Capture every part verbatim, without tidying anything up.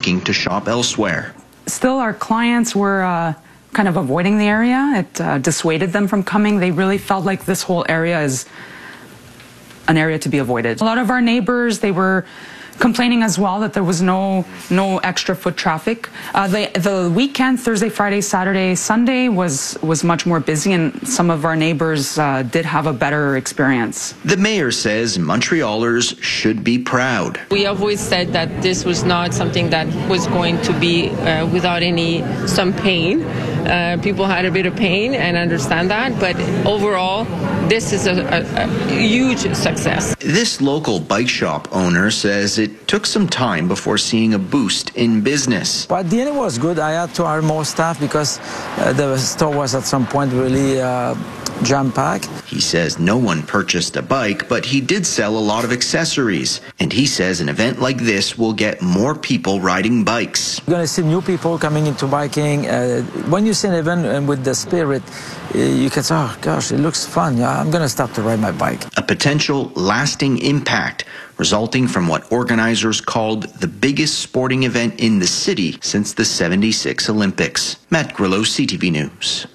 looking to shop elsewhere. Still, our clients were uh, kind of avoiding the area. It uh, dissuaded them from coming. They really felt like this whole area is an area to be avoided. A lot of our neighbors, they were complaining as well that there was no no extra foot traffic. Uh, the the weekend, Thursday, Friday, Saturday, Sunday was was much more busy, and some of our neighbors uh, did have a better experience. The mayor says Montrealers should be proud. We always said that this was not something that was going to be uh, without any some pain. Uh, people had a bit of pain and understand that, but overall, this is a, a, a huge success. This local bike shop owner says it took some time before seeing a boost in business. But at the end it was good. I had to hire more staff because uh, the store was at some point really uh, jam-packed. He says no one purchased a bike, but he did sell a lot of accessories. And he says an event like this will get more people riding bikes. You're going to see new people coming into biking. Uh, when you see an event and with the spirit, uh, you can say, oh gosh, it looks fun. Yeah, I'm going to start to ride my bike. A potential lasting impact resulting from what organizers called the biggest sporting event in the city since the seventy-six Olympics. Matt Grillo, C T V News.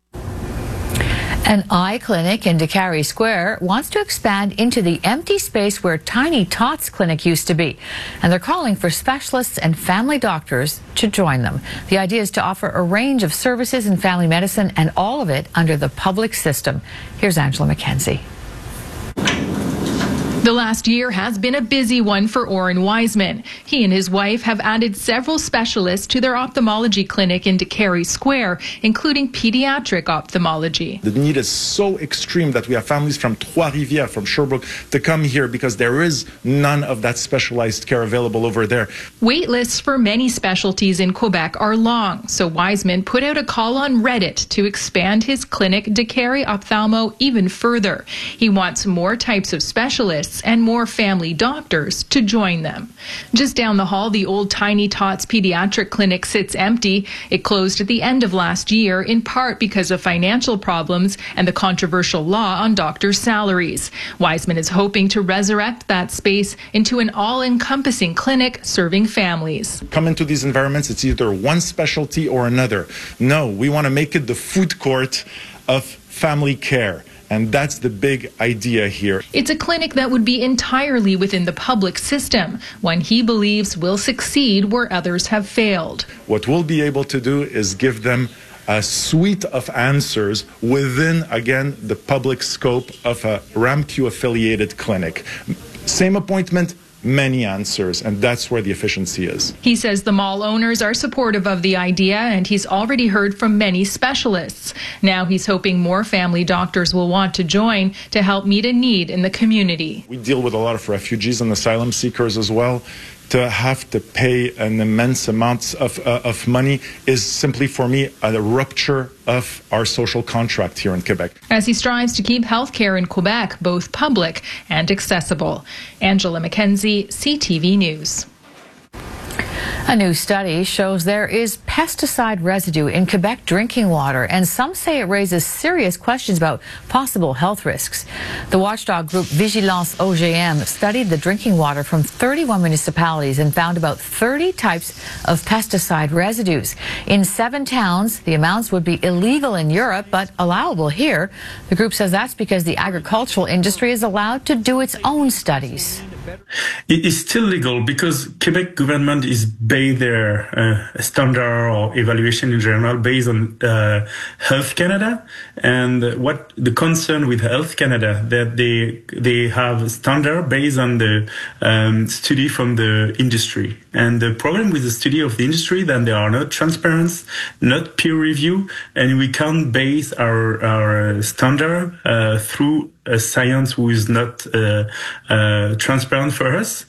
An eye clinic in DeCarry Square wants to expand into the empty space where Tiny Tots Clinic used to be. And they're calling for specialists and family doctors to join them. The idea is to offer a range of services in family medicine and all of it under the public system. Here's Angela McKenzie. The last year has been a busy one for Oren Wiseman. He and his wife have added several specialists to their ophthalmology clinic in DeCarry Square, including pediatric ophthalmology. The need is so extreme that we have families from Trois-Rivières, from Sherbrooke, to come here because there is none of that specialized care available over there. Wait lists for many specialties in Quebec are long, so Wiseman put out a call on Reddit to expand his clinic, DeCarry Ophthalmo, even further. He wants more types of specialists and more family doctors to join them. Just down the hall, the old Tiny Tots Pediatric Clinic sits empty. It closed at the end of last year, in part because of financial problems and the controversial law on doctors' salaries. Wiseman is hoping to resurrect that space into an all-encompassing clinic serving families. Come into these environments, it's either one specialty or another. No, we want to make it the food court of family care. And that's the big idea here. It's a clinic that would be entirely within the public system, one he believes will succeed where others have failed. What we'll be able to do is give them a suite of answers within, again, the public scope of a RAMQ-affiliated clinic. Same appointment, many answers, and that's where the efficiency is. He says the mall owners are supportive of the idea, and he's already heard from many specialists. Now he's hoping more family doctors will want to join to help meet a need in the community. We deal with a lot of refugees and asylum seekers as well. To have to pay an immense amount of, uh, of money is simply, for me, a rupture of our social contract here in Quebec. As he strives to keep healthcare in Quebec both public and accessible. Angela McKenzie, C T V News. A new study shows there is pesticide residue in Quebec drinking water, and some say it raises serious questions about possible health risks. The watchdog group Vigilance O G M studied the drinking water from thirty-one municipalities and found about thirty types of pesticide residues. In seven towns, the amounts would be illegal in Europe, but allowable here. The group says that's because the agricultural industry is allowed to do its own studies. It is still legal because Quebec government is based their uh, standard or evaluation in general based on uh, Health Canada, and what the concern with Health Canada that they they have standard based on the um, study from the industry, and the problem with the study of the industry that they are not transparent, not peer review, and we can't base our our standard uh, through a science who is not uh, uh, transparent for us.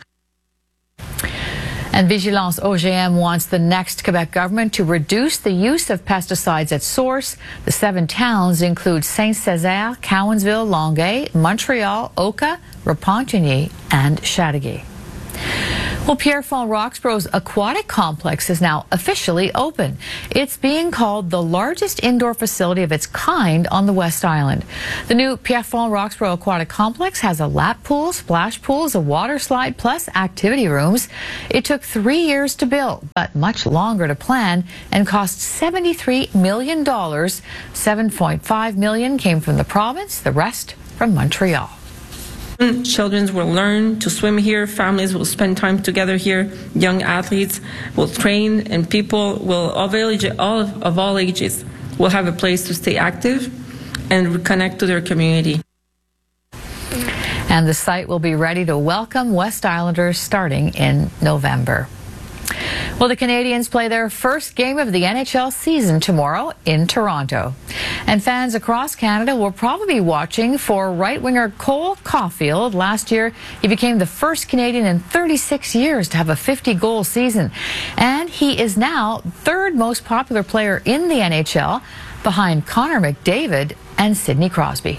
And Vigilance O G M wants the next Quebec government to reduce the use of pesticides at source. The seven towns include Saint-Césaire, Cowansville, Longueuil, Montreal, Oka, Repentigny, and Chateauguay. Well, Pierrefonds Roxborough's aquatic complex is now officially open. It's being called the largest indoor facility of its kind on the West Island. The new Pierrefonds Roxborough Aquatic Complex has a lap pool, splash pools, a water slide, plus activity rooms. It took three years to build, but much longer to plan and cost seventy-three million dollars. seven point five million dollars came from the province, the rest from Montreal. Children will learn to swim here, families will spend time together here, young athletes will train, and people will of, age, all, of all ages will have a place to stay active and connect to their community. And the site will be ready to welcome West Islanders starting in November. Well, the Canadians play their first game of the N H L season tomorrow in Toronto. And fans across Canada will probably be watching for right-winger Cole Caulfield. Last year, he became the first Canadian in thirty-six years to have a fifty-goal season. And he is now third most popular player in the N H L, behind Connor McDavid and Sidney Crosby.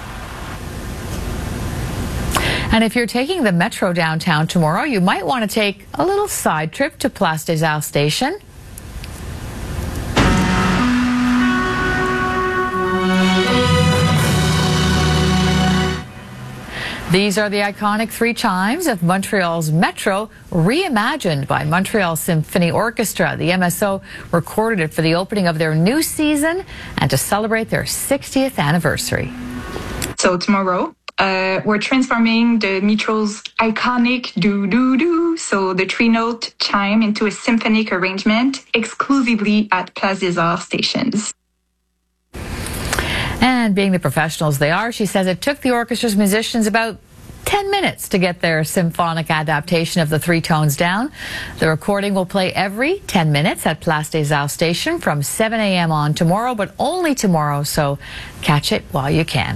And if you're taking the Metro downtown tomorrow, you might want to take a little side trip to Place des Arts Station. These are the iconic three chimes of Montreal's Metro, reimagined by Montreal Symphony Orchestra. The M S O recorded it for the opening of their new season and to celebrate their sixtieth anniversary. So tomorrow, Uh, we're transforming the Metro's iconic doo-doo-doo, so the three-note chime, into a symphonic arrangement exclusively at Place des Arts stations. And being the professionals they are, she says it took the orchestra's musicians about ten minutes to get their symphonic adaptation of the three tones down. The recording will play every ten minutes at Place des Arts station from seven a m on tomorrow, but only tomorrow, so catch it while you can.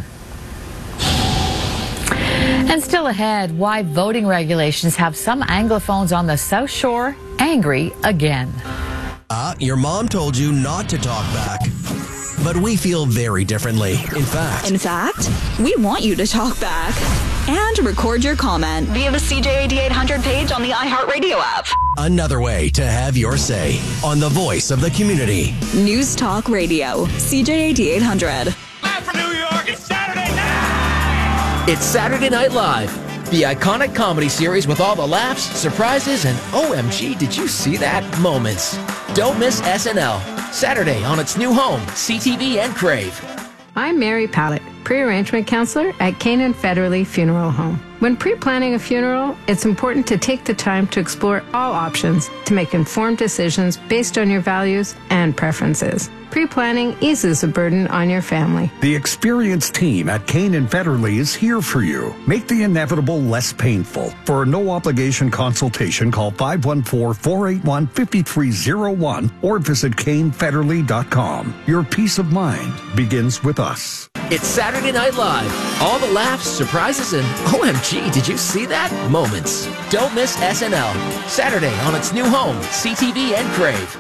And still ahead, why voting regulations have some Anglophones on the South Shore angry again. Uh, your mom told you not to talk back. But we feel very differently. In fact. In fact, we want you to talk back. And record your comment via the C J A D eight hundred page on the iHeartRadio app. Another way to have your say on the voice of the community. News Talk Radio, C J A D eight hundred. Live from New York, it's Saturday night! It's Saturday Night Live, the iconic comedy series with all the laughs, surprises, and O M G, did you see that moments. Don't miss S N L, Saturday on its new home, C T V and Crave. I'm Mary Pallett, pre-arrangement counselor at Canaan Federally Funeral Home. When pre-planning a funeral, it's important to take the time to explore all options to make informed decisions based on your values and preferences. Pre-planning eases the burden on your family. The experienced team at Canaan Federally is here for you. Make the inevitable less painful. For a no-obligation consultation, call five one four, four eight one, five three zero one or visit cane federally dot com. Your peace of mind begins with us. It's Saturday Night Live. All the laughs, surprises, and O M G, did you see that moments. Don't miss S N L, Saturday on its new home, C T V and Crave.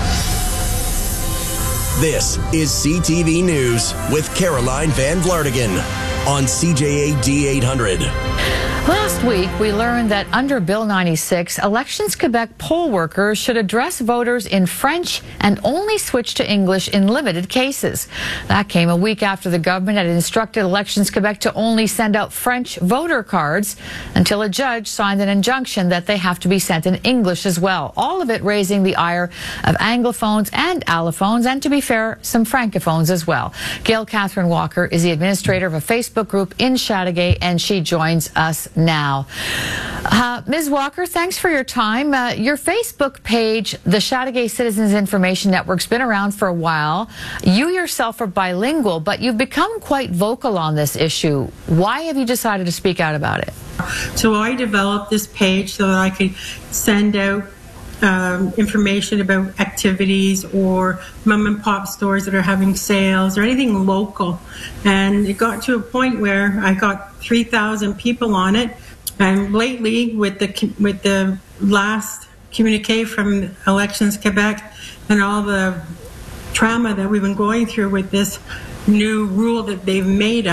This is C T V News with Caroline Van Vlartigan on C J A D eight hundred. Last week, we learned that under Bill ninety-six, Elections Quebec poll workers should address voters in French and only switch to English in limited cases. That came a week after the government had instructed Elections Quebec to only send out French voter cards until a judge signed an injunction that they have to be sent in English as well. All of it raising the ire of Anglophones and Allophones, and to be fair, some Francophones as well. Gail Catherine Walker is the administrator of a Facebook group in Chateauguay, and she joins us now. Uh, Miz Walker, thanks for your time. Uh, your Facebook page, the Chateauguay Citizens Information Network's been around for a while. You yourself are bilingual, but you've become quite vocal on this issue. Why have you decided to speak out about it? So I developed this page so that I could send out um, information about activities or mom and pop stores that are having sales or anything local. And it got to a point where I got three thousand people on it. And lately, with the with the last communique from Elections Quebec and all the trauma that we've been going through with this new rule that they've made up,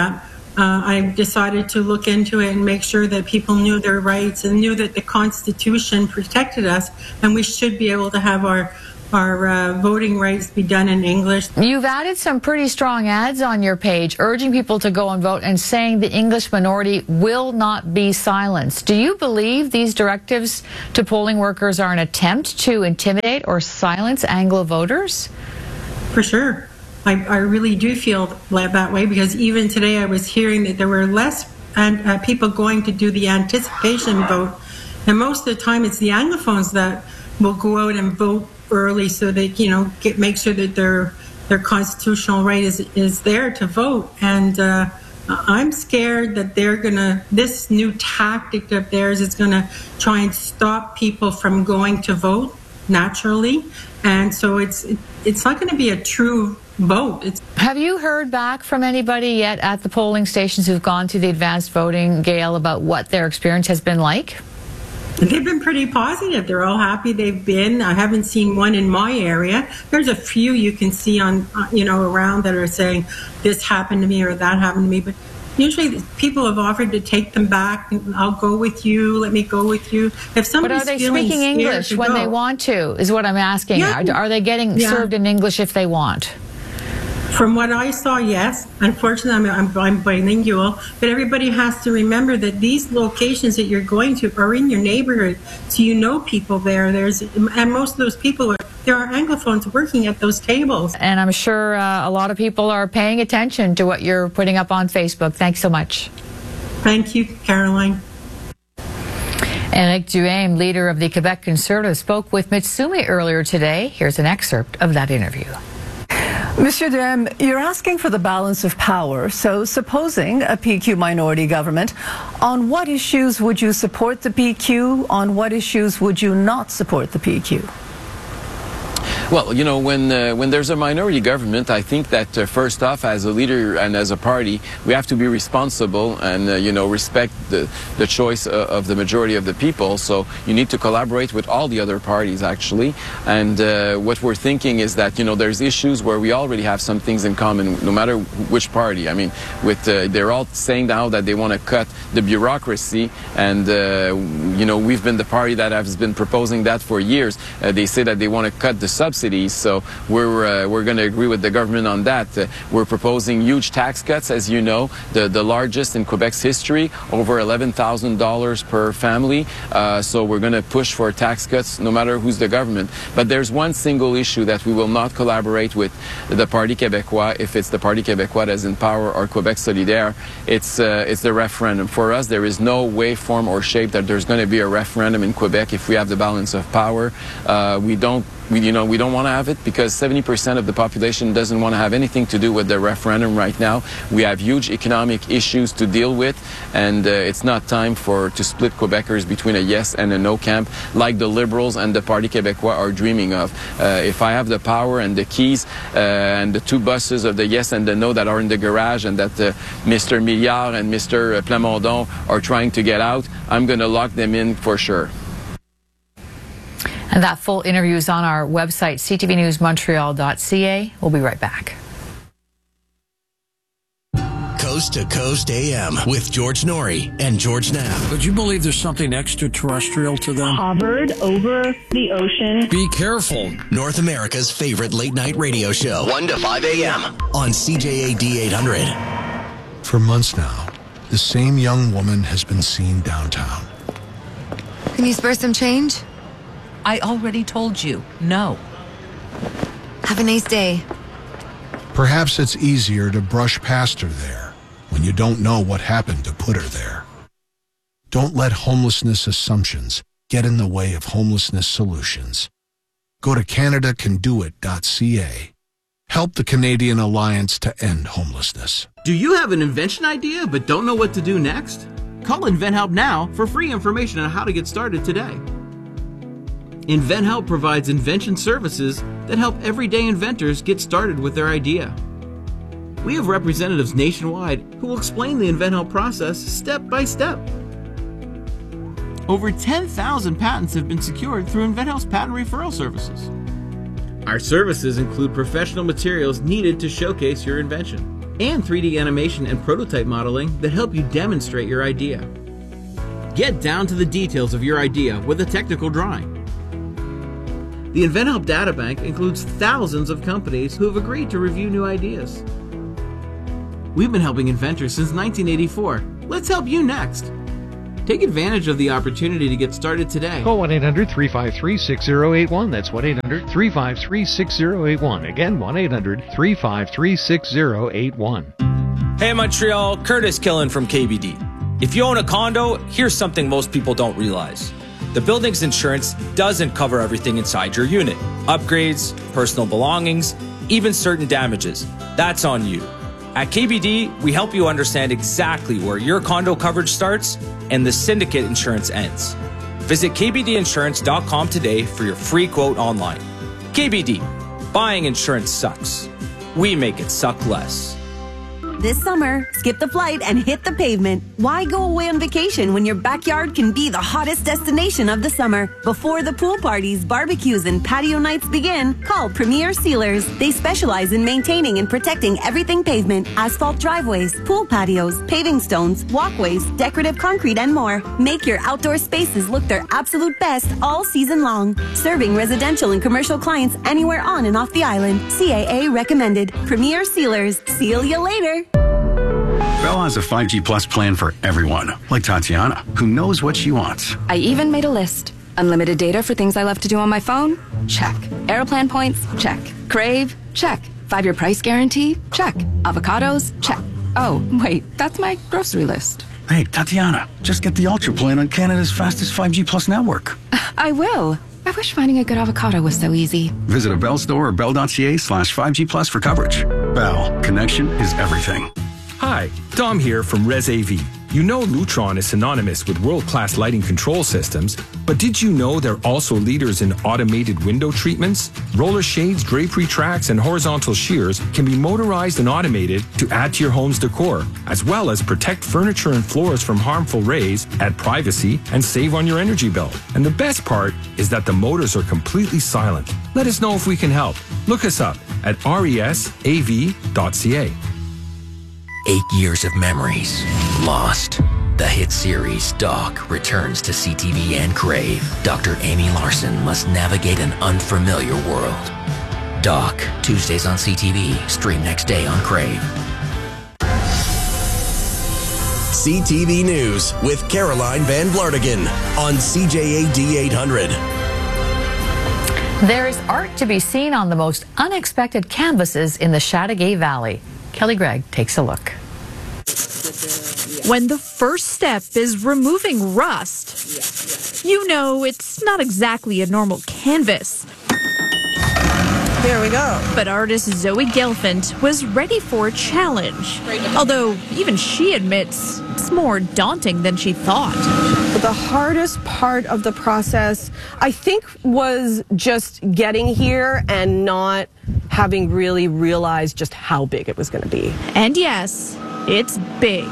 uh, I decided to look into it and make sure that people knew their rights and knew that the Constitution protected us, and we should be able to have our our uh, voting rights be done in English. You've added some pretty strong ads on your page urging people to go and vote and saying the English minority will not be silenced. Do you believe these directives to polling workers are an attempt to intimidate or silence Anglo voters? For sure. I, I really do feel that way, because even today I was hearing that there were less and, uh, people going to do the anticipation vote. And most of the time it's the Anglophones that will go out and vote early so they, you know, get, make sure that their their constitutional right is is there to vote. And uh, I'm scared that they're gonna, this new tactic of theirs is gonna try and stop people from going to vote naturally. And so it's it's not going to be a true vote. It's Have you heard back from anybody yet at the polling stations who've gone through the advanced voting, Gail, about what their experience has been like? They've been pretty positive. They're all happy they've been. I haven't seen one in my area. There's a few you can see on, you know, around that are saying this happened to me or that happened to me. But usually people have offered to take them back. I'll go with you. Let me go with you. If somebody's But are they feeling speaking English when go, they want to, is what I'm asking. Yeah. Are, are they getting Yeah. served in English if they want? From what I saw, yes. Unfortunately, I'm, I'm, I'm bilingual, but everybody has to remember that these locations that you're going to are in your neighborhood, so you know people there. There's, and most of those people, are, there are Anglophones working at those tables. And I'm sure uh, a lot of people are paying attention to what you're putting up on Facebook. Thanks so much. Thank you, Caroline. Éric Duhaime, leader of the Quebec Conservatives, spoke with Mitsumi earlier today. Here's an excerpt of that interview. Monsieur Duhaime, you're asking for the balance of power. So supposing a P Q minority government, on what issues would you support the P Q? On what issues would you not support the P Q? Well, you know, when uh, when there's a minority government, I think that uh, first off, as a leader and as a party, we have to be responsible and, uh, you know, respect the, the choice uh, of the majority of the people. So you need to collaborate with all the other parties, actually. And uh, what we're thinking is that, you know, there's issues where we already have some things in common, no matter which party. I mean, with uh, they're all saying now that they want to cut the bureaucracy. And, uh, you know, we've been the party that has been proposing that for years. Uh, they say that they want to cut the subsidies. So we're uh, we're going to agree with the government on that. Uh, we're proposing huge tax cuts, as you know, the the largest in Quebec's history, over eleven thousand dollars per family. Uh, so we're going to push for tax cuts, no matter who's the government. But there's one single issue that we will not collaborate with the Parti Québécois, if it's the Parti Québécois that's in power or Quebec Solidaire. It's uh, it's the referendum. For us, there is no way, form, or shape that there's going to be a referendum in Quebec if we have the balance of power. Uh, we don't. We, you know, we don't want to have it because seventy percent of the population doesn't want to have anything to do with the referendum right now. We have huge economic issues to deal with, and uh, it's not time for to split Quebecers between a yes and a no camp like the Liberals and the Parti Québécois are dreaming of. Uh, if I have the power and the keys uh, and the two buses of the yes and the no that are in the garage and that uh, Mister Milliard and Mister Plamondon are trying to get out, I'm going to lock them in for sure. And that full interview is on our website, c t v news montreal dot c a. We'll be right back. Coast to Coast A M with George Norrie and George Knapp. Would you believe there's something extraterrestrial to them? Hovered over the ocean. Be careful. North America's favorite late night radio show, one to five A M on C J A D eight hundred. For months now, the same young woman has been seen downtown. Can you spare some change? I already told you, no. Have a nice day. Perhaps it's easier to brush past her there when you don't know what happened to put her there. Don't let homelessness assumptions get in the way of homelessness solutions. Go to canada can do it dot c a. Help the Canadian Alliance to End Homelessness. Do you have an invention idea but don't know what to do next? Call InventHelp now for free information on how to get started today. InventHelp provides invention services that help everyday inventors get started with their idea. We have representatives nationwide who will explain the InventHelp process step by step. Over ten thousand patents have been secured through InventHelp's patent referral services. Our services include professional materials needed to showcase your invention and three D animation and prototype modeling that help you demonstrate your idea. Get down to the details of your idea with a technical drawing. The InventHelp Databank includes thousands of companies who have agreed to review new ideas. We've been helping inventors since nineteen eighty-four. Let's help you next. Take advantage of the opportunity to get started today. Call one eight hundred three five three six zero eight one. That's one eight hundred three five three six zero eight one. Again, one eight hundred three five three six zero eight one. Hey Montreal, Curtis Killen from K B D. If you own a condo, here's something most people don't realize. The building's insurance doesn't cover everything inside your unit. Upgrades, personal belongings, even certain damages. That's on you. At K B D, we help you understand exactly where your condo coverage starts and the syndicate insurance ends. Visit k b d insurance dot com today for your free quote online. K B D, buying insurance sucks. We make it suck less. This summer, skip the flight and hit the pavement. Why go away on vacation when your backyard can be the hottest destination of the summer? Before the pool parties, barbecues, and patio nights begin, call Premier Sealers. They specialize in maintaining and protecting everything pavement, asphalt driveways, pool patios, paving stones, walkways, decorative concrete, and more. Make your outdoor spaces look their absolute best all season long. Serving residential and commercial clients anywhere on and off the island. C A A recommended. Premier Sealers. Seal you later. Bell has a five G Plus plan for everyone, like Tatiana, who knows what she wants. I even made a list. Unlimited data for things I love to do on my phone? Check. Aeroplan points? Check. Crave? Check. Five-year price guarantee? Check. Avocados? Check. Oh, wait, that's my grocery list. Hey, Tatiana, just get the Ultra plan on Canada's fastest five G Plus network. I will. I wish finding a good avocado was so easy. Visit a Bell store or bell.ca slash 5G Plus for coverage. Bell, connection is everything. Hi, Dom here from ResAV. You know Lutron is synonymous with world-class lighting control systems, but did you know they're also leaders in automated window treatments? Roller shades, drapery tracks, and horizontal shears can be motorized and automated to add to your home's decor, as well as protect furniture and floors from harmful rays, add privacy, and save on your energy bill. And the best part is that the motors are completely silent. Let us know if we can help. Look us up at resav dot c a. Eight years of memories lost. The hit series Doc returns to C T V and Crave. Doctor Amy Larson must navigate an unfamiliar world. Doc, Tuesdays on C T V, stream next day on Crave. C T V News with Caroline Van Vlartigan on C J A D eight hundred. There is art to be seen on the most unexpected canvases in the Chateauguay Valley. Kelly Gregg takes a look. When the first step is removing rust, you know it's not exactly a normal canvas. There we go. But artist Zoe Gelfand was ready for a challenge. Although even she admits it's more daunting than she thought. The hardest part of the process, I think, was just getting here and not having really realized just how big it was going to be. And yes, it's big.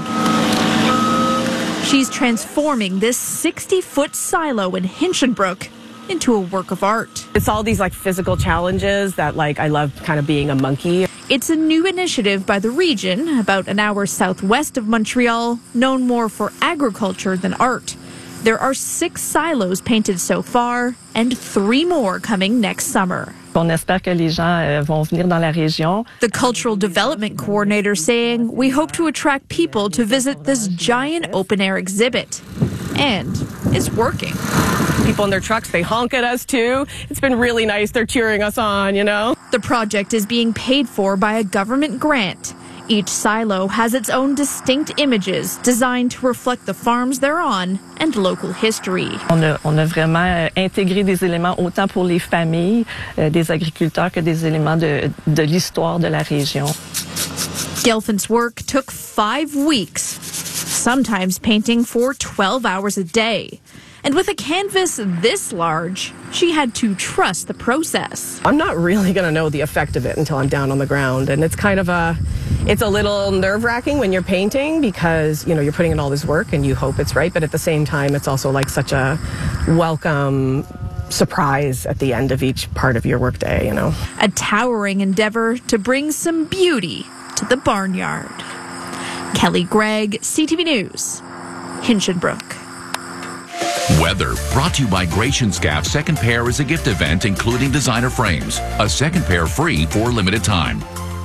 She's transforming this sixty-foot silo in Hinchinbrook into a work of art. It's all these like physical challenges that like I love kind of being a monkey. It's a new initiative by the region, about an hour southwest of Montreal, known more for agriculture than art. There are six silos painted so far, and three more coming next summer. On espère que les gens vont venir dans la région. The cultural development coordinator saying, we hope to attract people to visit this giant open-air exhibit. And it's working. People in their trucks, they honk at us too. It's been really nice. They're cheering us on, you know. The project is being paid for by a government grant. Each silo has its own distinct images designed to reflect the farms they're on and local history. On a, on a vraiment intégré des éléments autant pour les familles, euh, des agriculteurs que des éléments de, de l'histoire de la région. Gelfand's work took five weeks, sometimes painting for twelve hours a day. And with a canvas this large, she had to trust the process. I'm not really going to know the effect of it until I'm down on the ground. And it's kind of a, it's a little nerve-wracking when you're painting because, you know, you're putting in all this work and you hope it's right. But at the same time, it's also like such a welcome surprise at the end of each part of your workday, you know. A towering endeavor to bring some beauty to the barnyard. Kelly Gregg, C T V News, Hinchinbrook. Weather brought to you by Gratian Scaff. Second pair is a gift event including designer frames. A second pair free for limited time.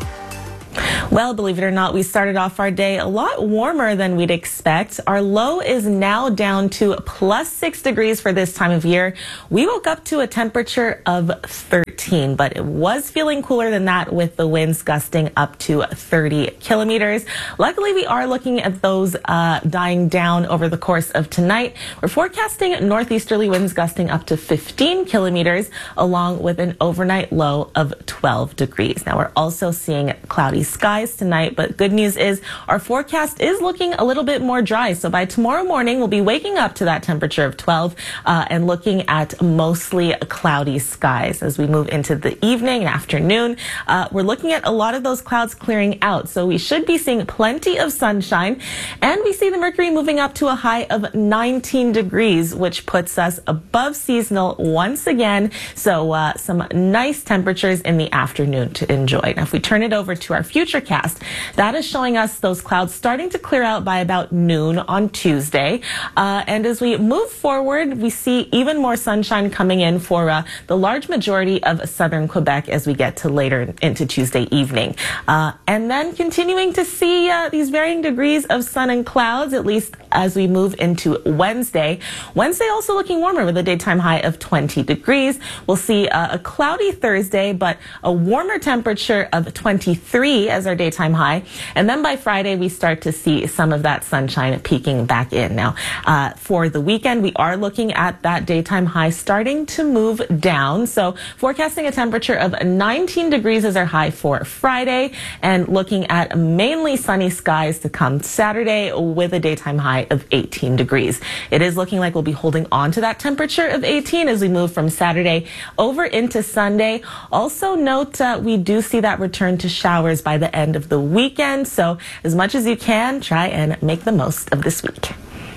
Well, believe it or not, we started off our day a lot warmer than we'd expect. Our low is now down to plus six degrees for this time of year. We woke up to a temperature of thirteen, but it was feeling cooler than that with the winds gusting up to thirty kilometers. Luckily, we are looking at those uh, dying down over the course of tonight. We're forecasting northeasterly winds gusting up to fifteen kilometers, along with an overnight low of twelve degrees. Now, we're also seeing cloudy skies tonight, but good news is our forecast is looking a little bit more dry. So by tomorrow morning, we'll be waking up to that temperature of twelve uh, and looking at mostly cloudy skies. As we move into the evening and afternoon, uh, we're looking at a lot of those clouds clearing out. So we should be seeing plenty of sunshine, and we see the mercury moving up to a high of nineteen degrees, which puts us above seasonal once again. So uh, some nice temperatures in the afternoon to enjoy. Now, if we turn it over to our futurecast, that is showing us those clouds starting to clear out by about noon on Tuesday. Uh, and as we move forward, we see even more sunshine coming in for uh, the large majority of southern Quebec as we get to later into Tuesday evening. Uh, and then continuing to see uh, these varying degrees of sun and clouds, at least as we move into Wednesday. Wednesday also looking warmer with a daytime high of twenty degrees. We'll see uh, a cloudy Thursday, but a warmer temperature of twenty-three as our daytime high. And then by Friday, we start to see some of that sunshine peeking back in. Now, uh, for the weekend, we are looking at that daytime high starting to move down. So forecasting a temperature of nineteen degrees as our high for Friday, and looking at mainly sunny skies to come Saturday with a daytime high of eighteen degrees. It is looking like we'll be holding on to that temperature of eighteen as we move from Saturday over into Sunday. Also note uh, we do see that return to showers by the end of the weekend. So as much as you can, try and make the most of this week.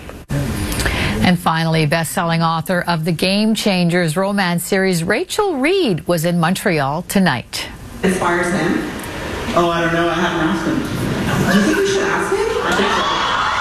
And finally, best-selling author of the Game Changers romance series, Rachel Reed, was in Montreal tonight. As far as him? Oh, I don't know. I haven't asked him. Do you think we should ask him? I think so.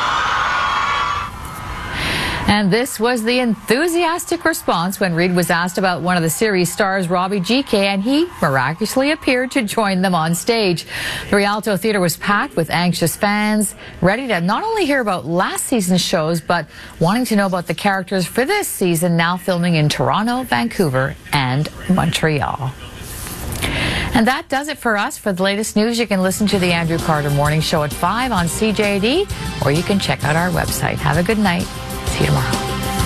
And this was the enthusiastic response when Reed was asked about one of the series stars, Robbie G K, and he miraculously appeared to join them on stage. The Rialto Theatre was packed with anxious fans, ready to not only hear about last season's shows, but wanting to know about the characters for this season, now filming in Toronto, Vancouver, and Montreal. And that does it for us. For the latest news, you can listen to the Andrew Carter Morning Show at five on C J D, or you can check out our website. Have a good night. See you tomorrow.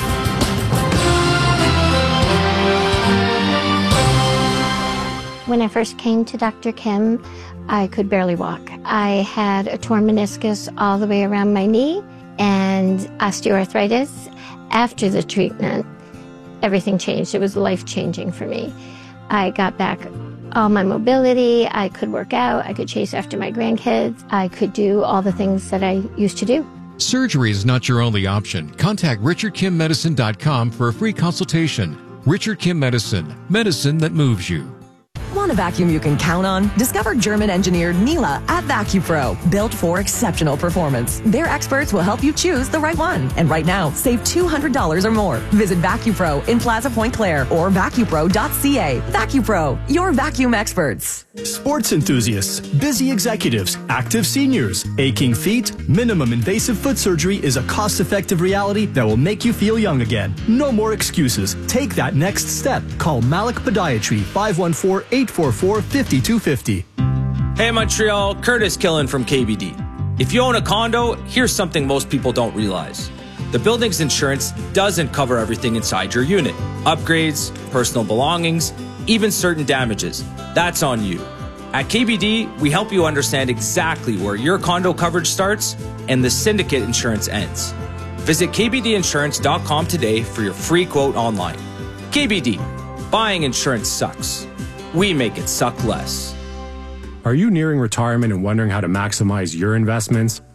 When I first came to Doctor Kim, I could barely walk. I had a torn meniscus all the way around my knee and osteoarthritis. After the treatment, everything changed. It was life-changing for me. I got back all my mobility. I could work out. I could chase after my grandkids. I could do all the things that I used to do. Surgery is not your only option. Contact richard kim medicine dot com for a free consultation. Richard Kim Medicine, medicine that moves you. Want a vacuum you can count on? Discover German-engineered Miele at VacuPro, built for exceptional performance. Their experts will help you choose the right one. And right now, save two hundred dollars or more. Visit VacuPro in Plaza Point Claire or vacupro dot c a. VacuPro, your vacuum experts. Sports enthusiasts, busy executives, active seniors, aching feet, minimum invasive foot surgery is a cost-effective reality that will make you feel young again. No more excuses. Take that next step. Call Malik Podiatry, five one four, eight four four, five two five zero. Hey Montreal, Curtis Killen from K B D. If you own a condo, here's something most people don't realize. The building's insurance doesn't cover everything inside your unit. Upgrades, personal belongings, even certain damages. That's on you. At K B D, we help you understand exactly where your condo coverage starts and the syndicate insurance ends. Visit k b d insurance dot com today for your free quote online. K B D, buying insurance sucks. We make it suck less. Are you nearing retirement and wondering how to maximize your investments?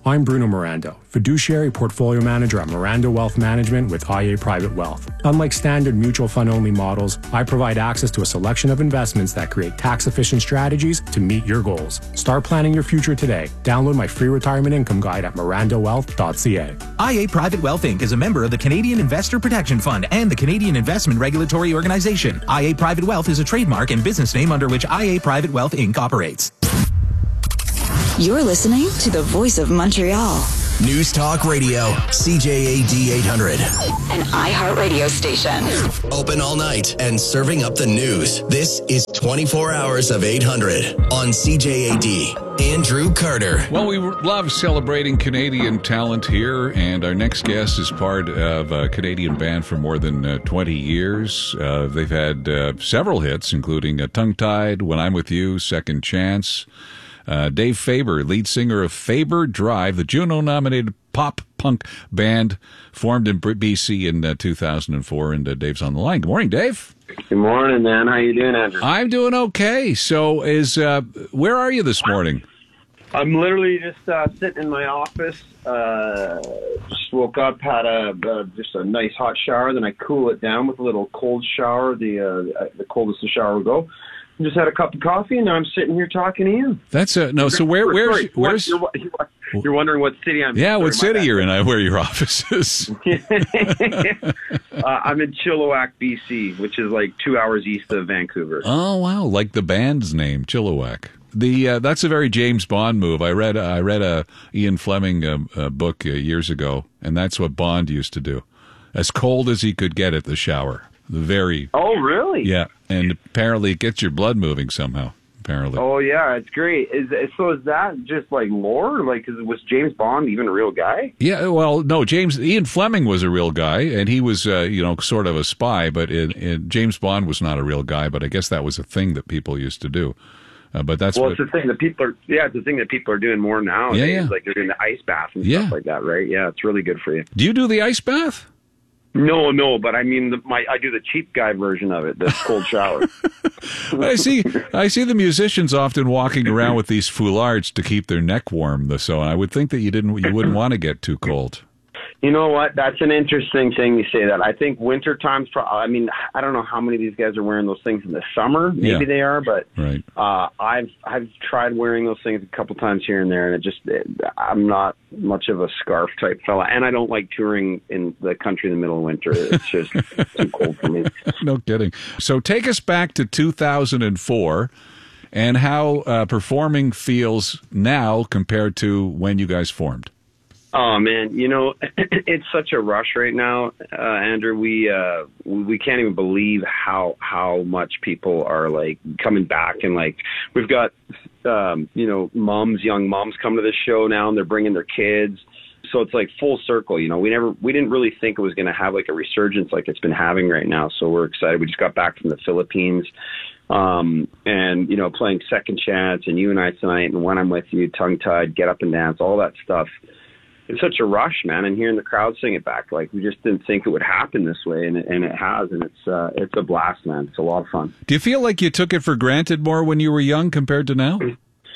I'm Bruno Mirando, fiduciary portfolio manager at Mirando Wealth Management with I A Private Wealth. Unlike standard mutual fund only models, I provide access to a selection of investments that create tax-efficient strategies to meet your goals. Start planning your future today. Download my free retirement income guide at mirando wealth dot c a. I A Private Wealth Incorporated is a member of the Canadian Investor Protection Fund and the Canadian Investment Regulatory Organization. I A Private Wealth is a trademark and business name under which I A Private Wealth Incorporated operates. You're listening to the Voice of Montreal. News Talk Radio, C J A D eight hundred. An iHeart radio station. Open all night and serving up the news. This is twenty-four hours of eight hundred on C J A D. Andrew Carter. Well, we love celebrating Canadian talent here, and our next guest is part of a Canadian band for more than uh, twenty years. Uh, they've had uh, several hits, including uh, Tongue Tied, When I'm With You, Second Chance. Uh, Dave Faber, lead singer of Faber Drive, the Juno-nominated pop-punk band formed in B C in uh, two thousand four, and uh, Dave's on the line. Good morning, Dave. Good morning, man. How you doing, Andrew? I'm doing okay. So, is uh, where are you this morning? I'm literally just uh, sitting in my office. Uh, just woke up, had a uh, just a nice hot shower, then I cool it down with a little cold shower, the uh, the coldest the shower will go. Just had a cup of coffee, and now I'm sitting here talking to you. That's a no. So where, where's, Sorry, where's? You're, you're wondering what city I'm in. Yeah, Sorry, what city you're in? Where your office is? uh, I'm in Chilliwack, B C, which is like two hours east of Vancouver. Oh wow, like the band's name, Chilliwack. The uh, that's a very James Bond move. I read I read a Ian Fleming uh, uh, book uh, years ago, and that's what Bond used to do. As cold as he could get at the shower. The very oh really yeah, and apparently it gets your blood moving somehow. Apparently, oh yeah, it's great. Is so is that just like lore? Like, is, was James Bond even a real guy? Yeah, well, no, James Ian Fleming was a real guy, and he was uh, you know sort of a spy. But it, it, James Bond was not a real guy. But I guess that was a thing that people used to do. Uh, but that's well, what, it's the thing that people are. Yeah, it's the thing that people are doing more now. Yeah, yeah. Like they're doing the ice bath and yeah. stuff like that, right? Yeah, it's really good for you. Do you do the ice bath? No, no, but I mean, the, my I do the cheap guy version of it, the cold shower. I see. I see the musicians often walking around with these foulards to keep their neck warm. So I would think that you didn't, you wouldn't want to get too cold. You know what? That's an interesting thing you say that. I think winter times. Pro- I mean, I don't know how many of these guys are wearing those things in the summer. Maybe yeah. they are, but right. uh, I've I've tried wearing those things a couple times here and there, and it just it, I'm not much of a scarf type fella, and I don't like touring in the country in the middle of winter. It's just too cold for me. No kidding. So take us back to two thousand four and how uh, performing feels now compared to when you guys formed. Oh man, you know, it's such a rush right now, uh, Andrew. We uh, we can't even believe how how much people are like coming back, and like we've got um, you know moms, young moms come to this show now, and they're bringing their kids. So it's like full circle. You know, we never we didn't really think it was going to have like a resurgence like it's been having right now. So we're excited. We just got back from the Philippines. Um, and, you know, playing Second Chance and You and I Tonight and When I'm With You, Tongue Tied, Get Up and Dance, all that stuff. It's such a rush, man, and hearing the crowd sing it back, like we just didn't think it would happen this way, and it, and it has, and it's uh, it's a blast, man. It's a lot of fun. Do you feel like you took it for granted more when you were young compared to now?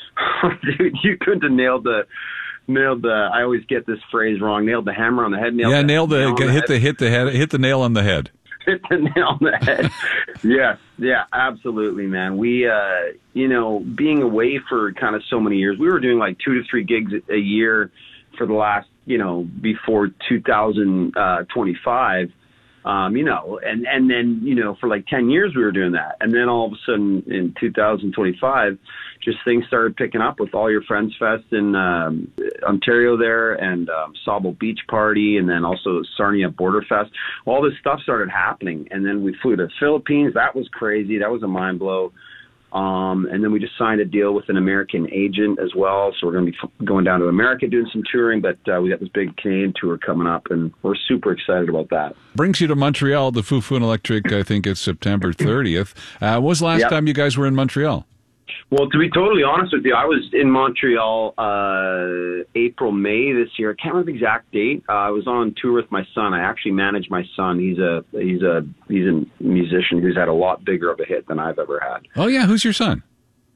Dude, you couldn't have nailed the nailed the. I always get this phrase wrong. Nailed the hammer on the head. Nailed yeah, the, nailed the, nail the hit the, the hit the head hit the nail on the head. Hit the nail on the head. Yes, yeah, absolutely, man. We, uh, you know, being away for kind of so many years, we were doing like two to three gigs a year for the last, you know, before two thousand twenty-five, um, you know, and, and then, you know, for like ten years we were doing that. And then all of a sudden in two thousand twenty-five, just things started picking up with All Your Friends Fest in um, Ontario there, and um, Sauble Beach Party, and then also Sarnia Border Fest. All this stuff started happening. And then we flew to the Philippines. That was crazy. That was a mind blow. Um, and then we just signed a deal with an American agent as well. So we're going to be f- going down to America doing some touring, but uh, we got this big Canadian tour coming up, and we're super excited about that. Brings you to Montreal, the Foo Foo and Electric, I think it's September thirtieth. Uh, when was the last yep. time you guys were in Montreal? Well, to be totally honest with you, I was in Montreal uh, April, May this year. I can't remember the exact date. Uh, I was on tour with my son. I actually managed my son. He's a he's a he's a musician who's had a lot bigger of a hit than I've ever had. Oh yeah, who's your son?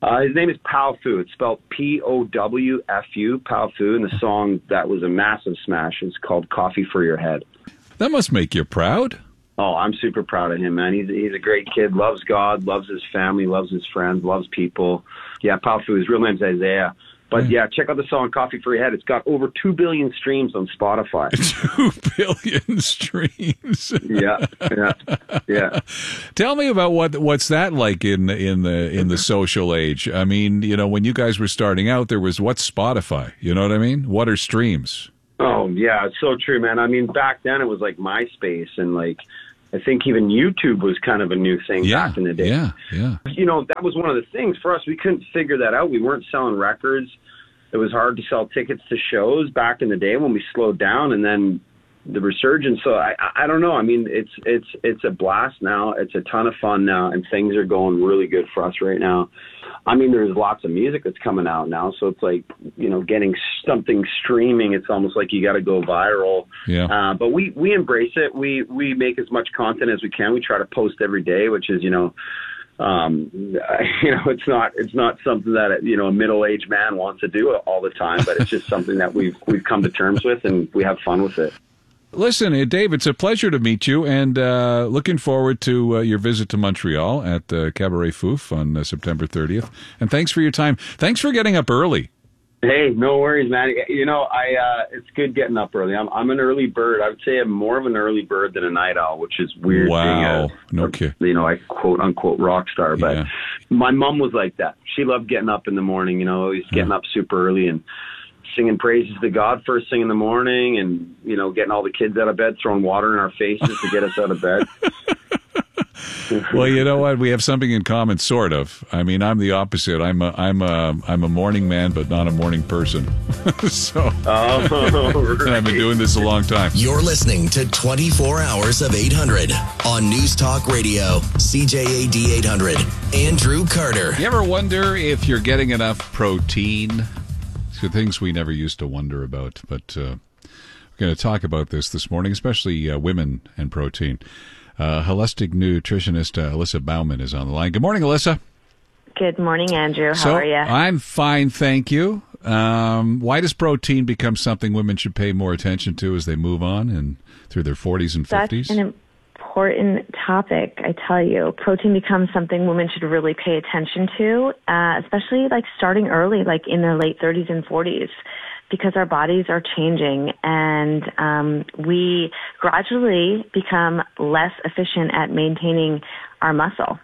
Uh, his name is Powfu. It's spelled P O W F U, Powfu, and the song that was a massive smash is called Coffee for Your Head. That must make you proud. Oh, I'm super proud of him, man. He's he's a great kid, loves God, loves his family, loves his friends, loves people. Yeah, Powfu, his real name's Isaiah. But yeah, check out the song Coffee for Your Head. It's got over two billion streams on Spotify. two billion streams. yeah, yeah, yeah. Tell me about what what's that like in in the in the social age? I mean, you know, when you guys were starting out, there was what's Spotify? You know what I mean? What are streams? Oh, yeah, it's so true, man. I mean, back then it was like MySpace and like I think even YouTube was kind of a new thing yeah, back in the day. Yeah, yeah. You know, that was one of the things for us. We couldn't figure that out. We weren't selling records. It was hard to sell tickets to shows back in the day when we slowed down, and then the resurgence. So I, I don't know. I mean, it's it's it's a blast now. It's a ton of fun now, and things are going really good for us right now. I mean, there's lots of music that's coming out now, so it's like, you know, getting something streaming. It's almost like you got to go viral. Yeah. Uh, but we we embrace it. We we make as much content as we can. We try to post every day, which is, you know. Um, you know, it's not it's not something that, you know, a middle-aged man wants to do all the time, but it's just something that we've we've come to terms with, and we have fun with it. Listen, uh, Dave, it's a pleasure to meet you, and uh, looking forward to uh, your visit to Montreal at the Cabaret Fouf on uh, September thirtieth. And thanks for your time. Thanks for getting up early. Hey, no worries, man. You know, I uh, it's good getting up early. I'm I'm an early bird. I would say I'm more of an early bird than a night owl, which is weird. Wow, being a, no kidding. You know, I quote unquote rock star, but Yeah. my mom was like that. She loved getting up in the morning. You know, always getting up super early and singing praises to God first thing in the morning, and you know, getting all the kids out of bed, throwing water in our faces to get us out of bed. Well, you know what? We have something in common, sort of. I mean, I'm the opposite. I'm a, I'm a, I'm a morning man, but not a morning person. so, oh, and I've been doing this a long time. You're listening to twenty-four hours of eight hundred on News Talk Radio, C J A D eight hundred. Andrew Carter. You ever wonder if you're getting enough protein? It's things we never used to wonder about, but uh, we're going to talk about this this morning, especially uh, women and protein. Uh, holistic nutritionist uh, Alyssa Bauman is on the line. Good morning, Alyssa. Good morning, Andrew. How so, are you? I'm fine, thank you. Um, why does protein become something women should pay more attention to as they move on and through their forties and fifties? That's an important topic, I tell you. Protein becomes something women should really pay attention to, uh, especially like starting early, like in their late thirties and forties. Because our bodies are changing, and um, we gradually become less efficient at maintaining our muscle.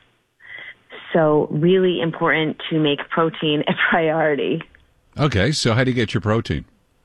So really important to make protein a priority. Okay, so how do you get your protein?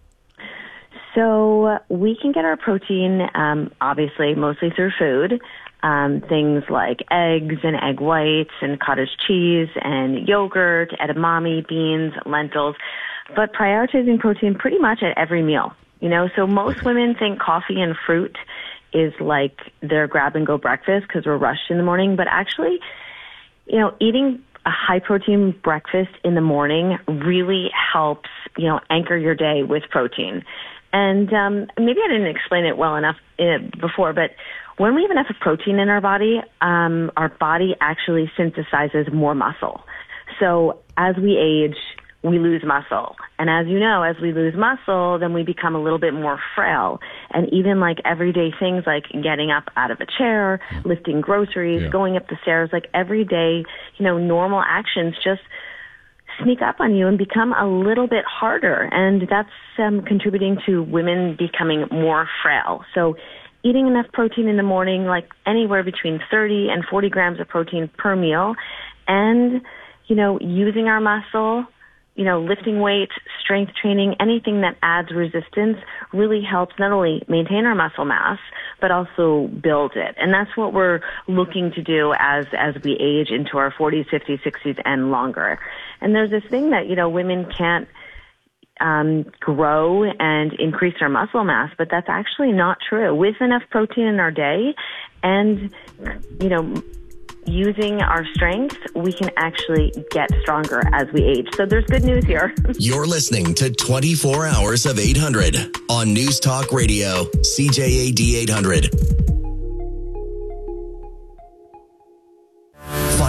So we can get our protein, um, obviously, mostly through food. Um, things like eggs and egg whites and cottage cheese and yogurt, edamame, beans, lentils. But prioritizing protein pretty much at every meal, you know, so most women think coffee and fruit is like their grab and go breakfast because we're rushed in the morning. But actually, you know, eating a high protein breakfast in the morning really helps, you know, anchor your day with protein. And um, maybe I didn't explain it well enough uh, before, but when we have enough protein in our body, um, our body actually synthesizes more muscle. So as we age, we lose muscle. And as you know, as we lose muscle, then we become a little bit more frail. And even like everyday things like getting up out of a chair, lifting groceries, yeah. going up the stairs, like everyday, you know, normal actions just sneak up on you and become a little bit harder. And that's um, contributing to women becoming more frail. So eating enough protein in the morning, like anywhere between thirty and forty grams of protein per meal, and, you know, using our muscle, you know, lifting weights, strength training, anything that adds resistance really helps not only maintain our muscle mass, but also build it. And that's what we're looking to do as, as we age into our forties, fifties, sixties, and longer. And there's this thing that, you know, women can't um, grow and increase our muscle mass, but that's actually not true. With enough protein in our day and, you know, using our strength, we can actually get stronger as we age. So there's good news here. You're listening to twenty-four hours of eight hundred on News Talk Radio, C J A D eight hundred. Find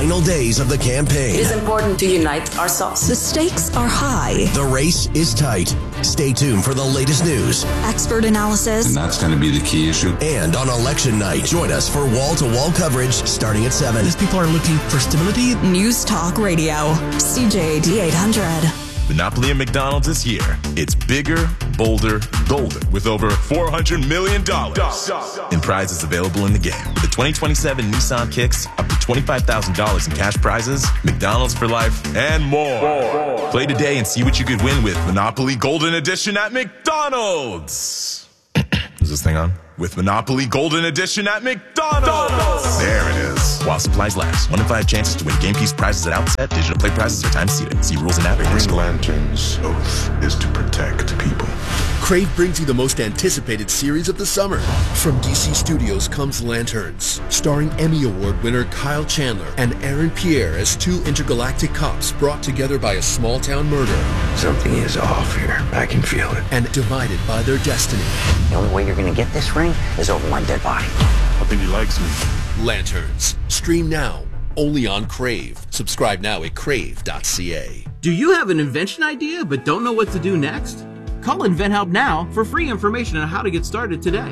final days of the campaign. It is important to unite ourselves. The stakes are high. The race is tight. Stay tuned for the latest news, Expert analysis. And that's going to be the key issue. And on election night, join us for wall-to-wall coverage starting at seven. These people are looking for stability. News Talk Radio. C J A D eight hundred. Monopoly at McDonald's is here. It's bigger, bolder, golden, with over four hundred million dollars in prizes available in the game. With the twenty twenty-seven Nissan Kicks, up to twenty-five thousand dollars in cash prizes, McDonald's for life, and more. more. Play today and see what you could win with Monopoly Golden Edition at McDonald's. Is this thing on? With Monopoly Golden Edition at McDonald's. There it is. While supplies last. One in five chances to win game piece prizes at outset. Digital play prizes are time seated. See rules and app. Green Lantern's oath is to protect people. Crave brings you the most anticipated series of the summer. From D C Studios comes Lanterns, starring Emmy Award winner Kyle Chandler and Aaron Pierre as two intergalactic cops brought together by a small-town murder. Something is off here. I can feel it. And divided by their destiny. The only way you're going to get this ring is over my dead body. I think he likes me. Lanterns. Stream now. Only on Crave. Subscribe now at crave dot c a. Do you have an invention idea but don't know what to do next? Call InventHelp now for free information on how to get started today.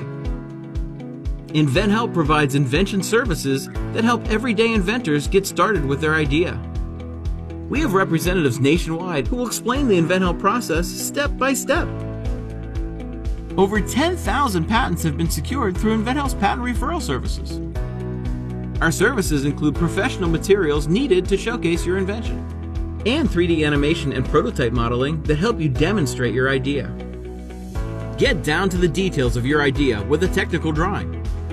InventHelp provides invention services that help everyday inventors get started with their idea. We have representatives nationwide who will explain the InventHelp process step by step. Over ten thousand patents have been secured through InventHelp's patent referral services. Our services include professional materials needed to showcase your invention, and three D animation and prototype modeling that help you demonstrate your idea. Get down to the details of your idea with a technical drawing.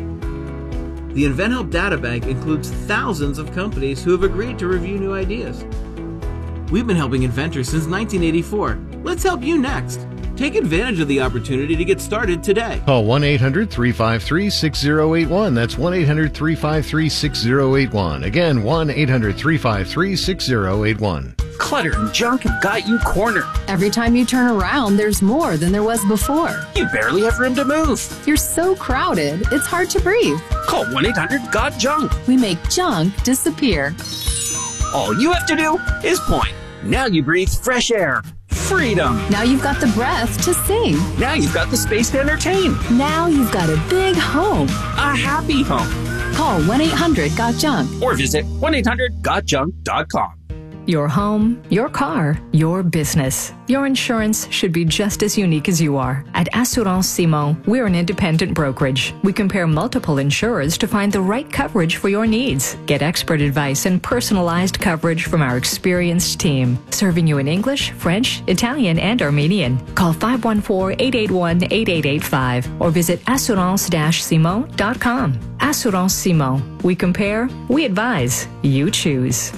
The InventHelp Databank includes thousands of companies who have agreed to review new ideas. We've been helping inventors since nineteen eighty-four. Let's help you next. Take advantage of the opportunity to get started today. Call one eight hundred, three five three, six zero eight one. That's one eight hundred, three five three, six zero eight one. Again, one eight hundred, three five three, six zero eight one. Clutter and junk have got you cornered. Every time you turn around, there's more than there was before. You barely have room to move. You're so crowded, it's hard to breathe. Call one eight hundred, G O T junk. We make junk disappear. All you have to do is point. Now you breathe fresh air. Freedom. Now you've got the breath to sing. Now you've got the space to entertain. Now you've got a big home. A happy home. Call one eight hundred, G O T junk. Or visit one eight hundred, G O T junk dot com. Your home, your car, your business. Your insurance should be just as unique as you are. At Assurance Simon, we're an independent brokerage. We compare multiple insurers to find the right coverage for your needs. Get expert advice and personalized coverage from our experienced team, serving you in English, French, Italian, and Armenian. Call five one four, eight eight one, eight eight eight five or visit assurance dash simon dot com. Assurance Simon. We compare, we advise, you choose.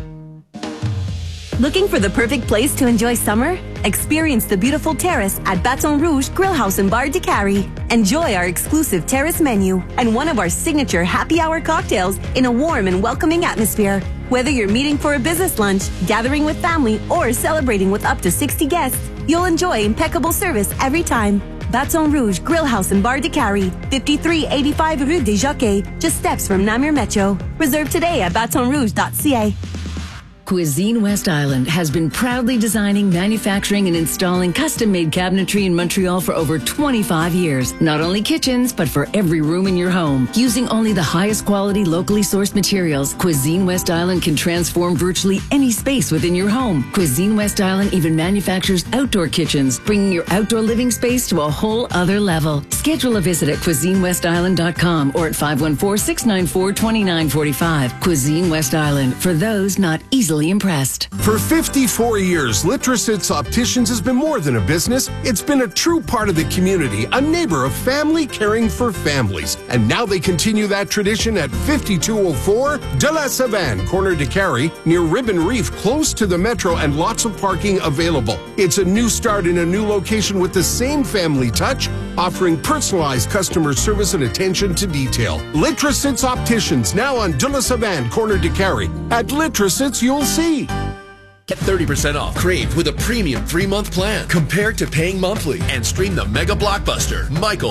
Looking for the perfect place to enjoy summer? Experience the beautiful terrace at Baton Rouge Grill House and Bar de Cary. Enjoy our exclusive terrace menu and one of our signature happy hour cocktails in a warm and welcoming atmosphere. Whether you're meeting for a business lunch, gathering with family, or celebrating with up to sixty guests, you'll enjoy impeccable service every time. Baton Rouge Grill House and Bar de Cary, fifty-three eighty-five Rue des Jockeys, just steps from Namur Metro. Reserve today at baton rouge dot c a. Cuisine West Island has been proudly designing, manufacturing, and installing custom-made cabinetry in Montreal for over twenty-five years. Not only kitchens, but for every room in your home. Using only the highest quality, locally sourced materials, Cuisine West Island can transform virtually any space within your home. Cuisine West Island even manufactures outdoor kitchens, bringing your outdoor living space to a whole other level. Schedule a visit at cuisine west island dot com or at five one four, six nine four, two nine four five. Cuisine West Island, for those not easily impressed. For fifty-four years, Litrosits Opticians has been more than a business. It's been a true part of the community, a neighbor of family caring for families. And now they continue that tradition at fifty-two oh four De La Savane, corner de Cary, near Ribbon Reef, close to the metro and lots of parking available. It's a new start in a new location with the same family touch, offering personalized customer service and attention to detail. Litrosits Opticians, now on De La Savane, corner de Cary. At Litrosits, you'll see. Get thirty percent off Crave with a premium three-month plan compared to paying monthly and stream the mega blockbuster, Michael.